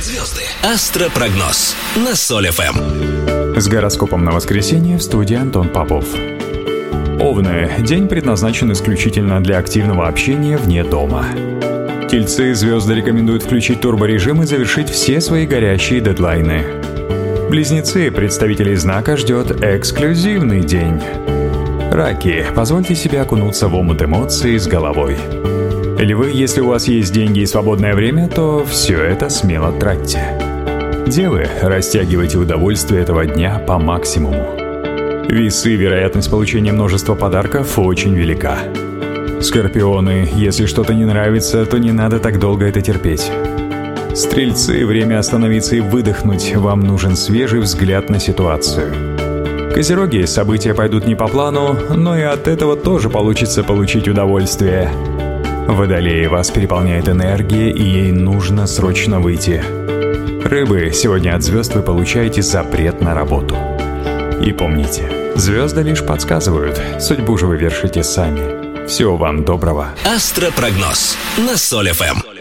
Звезды. Астропрогноз на Соль ФМ. С гороскопом на воскресенье в студии Антон Попов. Овны. День предназначен исключительно для активного общения вне дома. Тельцы. Звезды рекомендуют включить турборежим и завершить все свои горящие дедлайны. Близнецы. Представителей знака ждет эксклюзивный день. Раки. Позвольте себе окунуться в омут эмоций с головой. Львы. Если у вас есть деньги и свободное время, то все это смело тратьте. Девы. Растягивайте удовольствие этого дня по максимуму. Весы. Вероятность получения множества подарков очень велика. Скорпионы. Если что-то не нравится, то не надо так долго это терпеть. Стрельцы. Время остановиться и выдохнуть. Вам нужен свежий взгляд на ситуацию. Козероги. События пойдут не по плану, но и от этого тоже получится получить удовольствие. Водолеи. Вас переполняет энергия, и ей нужно срочно выйти. Рыбы. Сегодня от звезд вы получаете запрет на работу. И помните, звезды лишь подсказывают, судьбу же вы вершите сами. Всего вам доброго. Астропрогноз на Соль ФМ.